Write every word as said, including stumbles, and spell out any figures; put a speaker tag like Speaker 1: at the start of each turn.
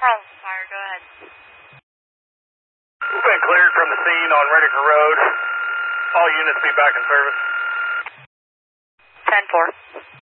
Speaker 1: problem, fire. Go ahead.
Speaker 2: We've been cleared from the scene on Redeker Road. All units be back in service.
Speaker 1: ten four.